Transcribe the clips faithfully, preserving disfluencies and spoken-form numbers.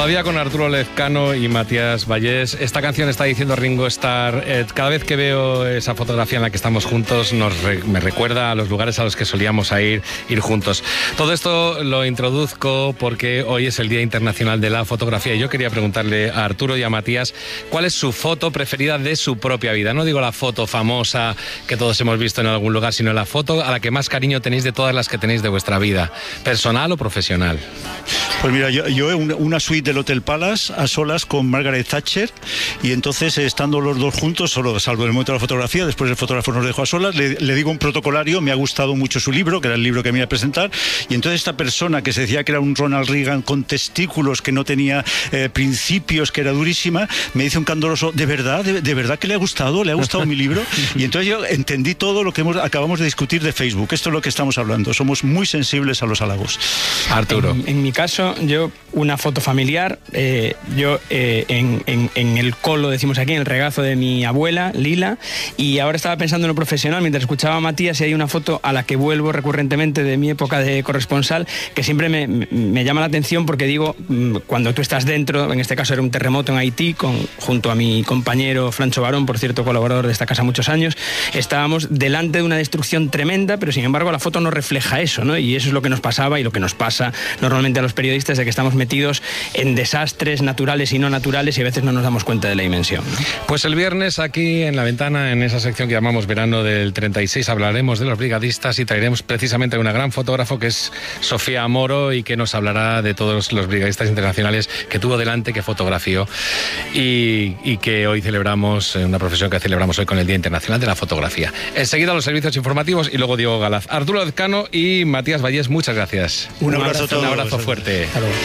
Todavía con Arturo Lezcano y Matías Vallés. Esta canción está diciendo Ringo Starr. Eh, cada vez que veo esa fotografía en la que estamos juntos, nos re, me recuerda a los lugares a los que solíamos ir, ir juntos. Todo esto lo introduzco porque hoy es el Día Internacional de la Fotografía. Y yo quería preguntarle a Arturo y a Matías cuál es su foto preferida de su propia vida. No digo la foto famosa que todos hemos visto en algún lugar, sino la foto a la que más cariño tenéis de todas las que tenéis de vuestra vida, personal o profesional. Pues mira, yo, yo una, una suite del Hotel Palace a solas con Margaret Thatcher, y entonces estando los dos juntos, solo salvo el momento de la fotografía, después el fotógrafo nos dejó a solas, le, le digo un protocolario, me ha gustado mucho su libro, que era el libro que me iba a presentar, y entonces esta persona que se decía que era un Ronald Reagan con testículos, que no tenía eh, principios, que era durísima, me dice un candoroso, ¿de verdad? ¿De, de verdad que le ha gustado? ¿Le ha gustado mi libro? Y entonces yo entendí todo lo que hemos, acabamos de discutir de Facebook. Esto es lo que estamos hablando, somos muy sensibles a los halagos. Arturo. En, en mi caso, yo una foto familiar, eh, yo eh, en, en, en el colo, decimos aquí, en el regazo de mi abuela, Lila, y ahora estaba pensando en lo profesional, mientras escuchaba a Matías, y hay una foto a la que vuelvo recurrentemente de mi época de corresponsal, que siempre me, me llama la atención porque digo, cuando tú estás dentro, en este caso era un terremoto en Haití, con, junto a mi compañero Francho Barón, por cierto, colaborador de esta casa muchos años, estábamos delante de una destrucción tremenda, pero sin embargo la foto no refleja eso, ¿no? Y eso es lo que nos pasaba y lo que nos pasa normalmente a los periodistas, de que estamos metidos en desastres naturales y no naturales y a veces no nos damos cuenta de la dimensión, ¿no? Pues el viernes aquí en La Ventana, en esa sección que llamamos Verano del treinta y seis, hablaremos de los brigadistas y traeremos precisamente a una gran fotógrafo que es Sofía Moro y que nos hablará de todos los brigadistas internacionales que tuvo delante, que fotografió y, y que hoy celebramos, una profesión que celebramos hoy con el Día Internacional de la Fotografía. Enseguida los servicios informativos y luego Diego Galaz. Arturo Lezcano y Matías Vallés, muchas gracias. Un abrazo a todos. Un abrazo fuerte. Hasta luego.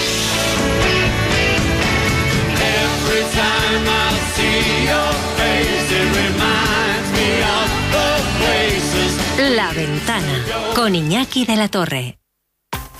La Ventana con Iñaki de la Torre.